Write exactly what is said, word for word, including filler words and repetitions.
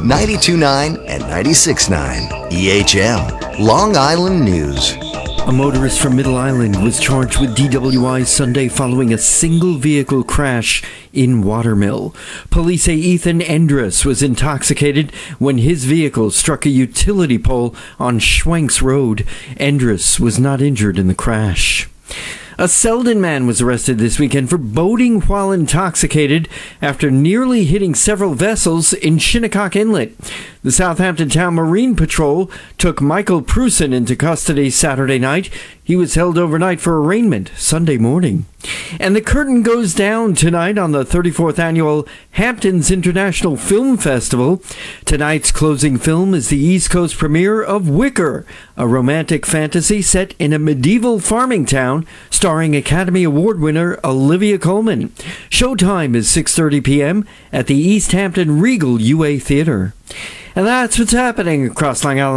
ninety-two point nine and ninety-six point nine. E H M, Long Island News. A motorist from Middle Island was charged with D W I Sunday following a single-vehicle crash in Watermill. Police say Ethan Endress was intoxicated when his vehicle struck a utility pole on Schwenks Road. Endress was not injured in the crash. A Selden man was arrested this weekend for boating while intoxicated after nearly hitting several vessels in Shinnecock Inlet. The Southampton Town Marine Patrol took Michael Prusen into custody Saturday night. He was held overnight for arraignment Sunday morning. And the curtain goes down tonight on the thirty-fourth Annual Hamptons International Film Festival. Tonight's closing film is the East Coast premiere of Wicker, a romantic fantasy set in a medieval farming town starring Academy Award winner Olivia Colman. Showtime is six thirty p.m. at the East Hampton Regal U A Theater. And that's what's happening across Long Island.